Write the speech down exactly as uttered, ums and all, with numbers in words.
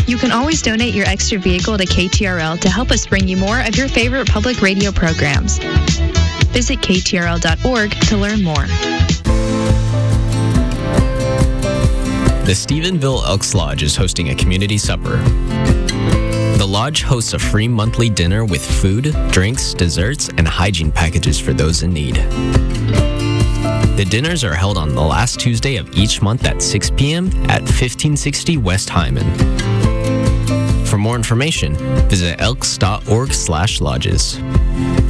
You can always donate your extra vehicle to K T R L to help us bring you more of your favorite public radio programs. Visit K T R L dot org to learn more. The Stephenville Elks Lodge is hosting a community supper. The lodge hosts a free monthly dinner with food, drinks, desserts, and hygiene packages for those in need. The dinners are held on the last Tuesday of each month at six p.m. at fifteen sixty West Hyman. For more information, visit elks dot org slash lodges.